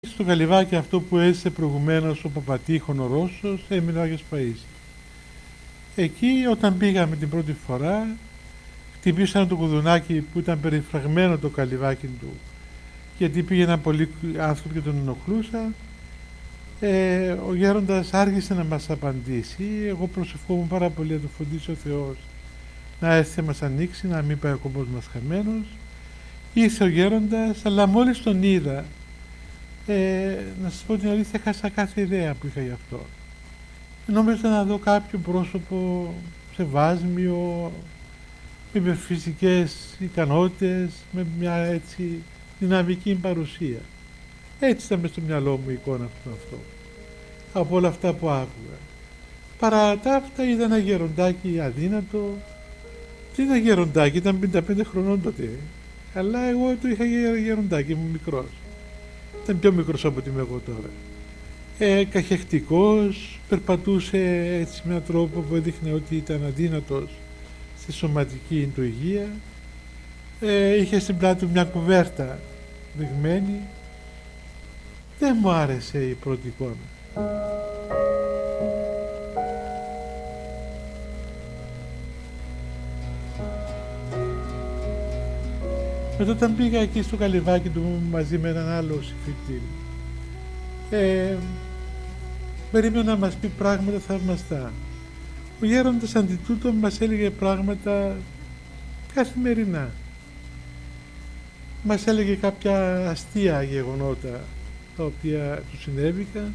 Στο καλυβάκι αυτό που έζησε προηγουμένως ο Παπατήχων ο Ρώσος, έμεινε ο Άγιος Παΐσης. Εκεί όταν πήγαμε την πρώτη φορά, χτυπήσανε το κουδουνάκι που ήταν περιφραγμένο το καλυβάκι του, γιατί πήγαιναν πολλοί άνθρωποι και τον ενοχλούσαν. Ο γέροντας άργησε να μας απαντήσει. Εγώ προσευχόμουν πάρα πολύ να το φροντίσει ο Θεός να έρθει να μας ανοίξει, να μην πάει ο κόμπος μας χαμένος. Ήρθε ο γέροντας, αλλά μόλις τον είδα, να σας πω την αλήθεια, έχασα κάθε ιδέα που είχα γι' αυτό. Νόμιζα να δω κάποιο πρόσωπο σε βάσμιο, με υπερφυσικές ικανότητες, με μια έτσι δυναμική παρουσία. Έτσι ήταν μες στο μυαλό μου η εικόνα αυτό, από όλα αυτά που άκουγα. Παρά τα αυτά είδα ένα γεροντάκι αδύνατο. Τι ήταν γεροντάκι, ήταν 55 χρονών τότε, αλλά εγώ το είχα γεροντάκι, ήμουν μικρός. Ήταν πιο μικρός από ότι είμαι εγώ τώρα. Καχεκτικός, περπατούσε έτσι με έναν τρόπο που έδειχνε ότι ήταν αδύνατος στη σωματική του υγεία. Είχε στην πλάτη του μια κουβέρτα δειγμένη. Δεν μου άρεσε η πρώτη εικόνα. Μετά όταν πήγα εκεί στο καλυβάκι του μαζί με έναν άλλο συμφιτή, περίμενα να μας πει πράγματα θαυμαστά. Ο γέροντας αντί τούτο μας έλεγε πράγματα καθημερινά. Μας έλεγε κάποια αστεία γεγονότα τα οποία του συνέβηκαν.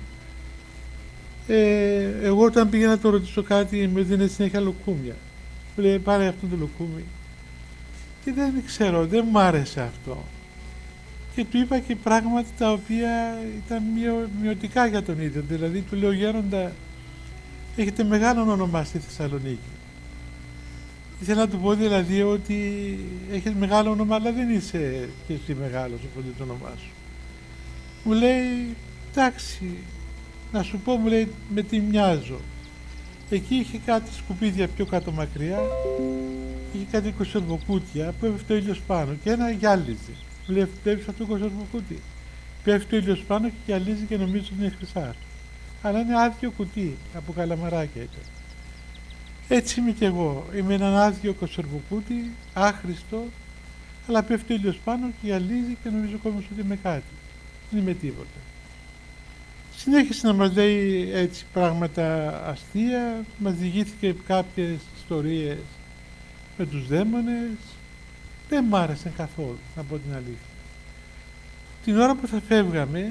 Εγώ όταν πήγα να το ρωτήσω κάτι μου έδινε συνέχεια λοκούμια. Μου λέει πάρε αυτό το λοκούμι. Και δεν ξέρω, δεν μου άρεσε αυτό. Και του είπα και πράγματα τα οποία ήταν μειωτικά για τον ίδιο. Δηλαδή του λέω γέροντα, έχετε μεγάλο όνομα στη Θεσσαλονίκη. Ήθελα να του πω δηλαδή ότι έχεις μεγάλο όνομα, αλλά δεν είσαι και εσύ μεγάλος όπως το όνομά σου. Μου λέει, εντάξει, να σου πω, μου λέει, με τι μοιάζω. Εκεί είχε κάτι σκουπίδια πιο κάτω μακριά, είχε κάτι κονσερβοκούτια που έπεφτε ο ήλιος πάνω και ένα γυάλιζε. Μου λέει, βλέπεις αυτό το κονσερβοκούτι. Πέφτει ο ήλιος πάνω και γυαλίζει και νομίζω ότι είναι χρυσά. Αλλά είναι άδειο κουτί, από καλαμαράκια ήταν. Έτσι είμαι κι εγώ. Είμαι ένα άδειο κονσερβοκούτι, άχρηστο, αλλά πέφτει ο ήλιος πάνω και γυαλίζει και νομίζω ακόμα ότι είμαι κάτι. Δεν είμαι τίποτα. Συνέχισε να μας λέει έτσι πράγματα αστεία, μας διηγήθηκε κάποιες ιστορίες με τους δαίμονες. Δεν μ' άρεσαν καθόλου, να πω την αλήθεια. Την ώρα που θα φεύγαμε,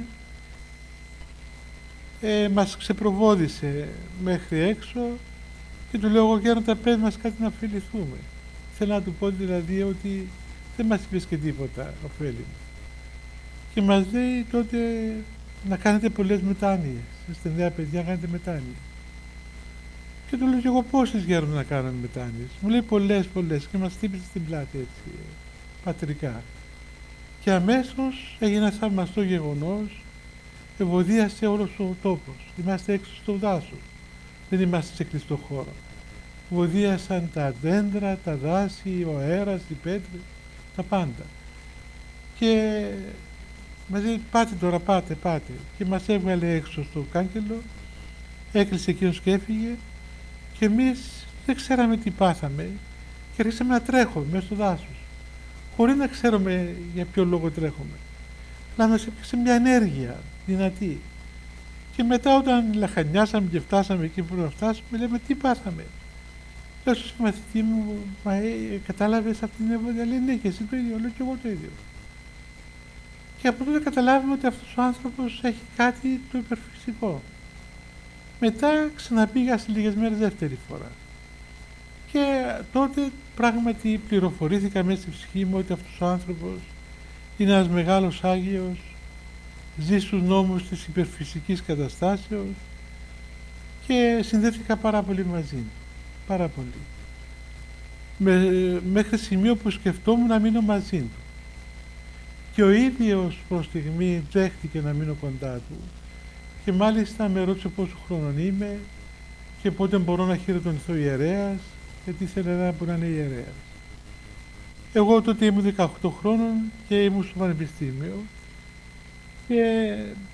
μας ξεπροβόδισε μέχρι έξω και του λέω εγώ γέροντα πες μας κάτι να ωφεληθούμε. Θέλω να του πω δηλαδή ότι δεν μας είπες και τίποτα ωφέλιμο. Και μας λέει τότε να κάνετε πολλές μετάνοιες. Είστε νέα παιδιά, κάνετε μετάνοιες. Και του λέω και εγώ πόσες γέροντα να κάνουμε μετάνοιες. Μου λέει πολλές και μας χτύπησε στην πλάτη έτσι, πατρικά. Και αμέσως έγινε ένα θαυμαστό γεγονός, ευωδίασε όλος ο τόπος. Είμαστε έξω στο δάσος, δεν είμαστε σε κλειστό χώρο. Ευωδίασαν τα δέντρα, τα δάση, ο αέρας, οι πέτρες, τα πάντα. Και μας λέει πάτε τώρα, πάτε. Και μας έβγαλε έξω στο κάγκελο, έκλεισε εκείνος και έφυγε και εμείς δεν ξέραμε τι πάθαμε και αρχίσαμε να τρέχουμε μέσα στο δάσος, χωρίς να ξέρουμε για ποιο λόγο τρέχουμε. Αλλά μας έπαιξε μια ενέργεια δυνατή. Και μετά όταν λαχανιάσαμε και φτάσαμε εκεί που να φτάσουμε, λέμε τι πάθαμε. Λέω στον μαθητή μου, μα κατάλαβες αυτή την ευωδία? Λέει ναι, και εσύ το ίδιο. Λέω και εγώ το ίδιο. Και από τότε καταλάβουμε ότι αυτός ο άνθρωπος έχει κάτι το υπερφυσικό. Μετά ξαναπήγα σε λίγες μέρες δεύτερη φορά. Και τότε πράγματι πληροφορήθηκα μέσα στη ψυχή μου ότι αυτός ο άνθρωπος είναι ένας μεγάλος Άγιος, ζει στους νόμους της υπερφυσικής καταστάσεως και συνδέθηκα πάρα πολύ μαζί του. Πάρα πολύ. Μέχρι σημείο που σκεφτόμουν να μείνω μαζί του. Και ο ίδιος προς στιγμή δέχτηκε να μείνω κοντά του. Και μάλιστα με ρώτησε πόσο χρονών είμαι και πότε μπορώ να χειροτονηθώ ιερέας, γιατί ήθελε να μπορεί να είναι ιερέας. Εγώ τότε ήμουν 18 χρόνων και ήμουν στο πανεπιστήμιο Και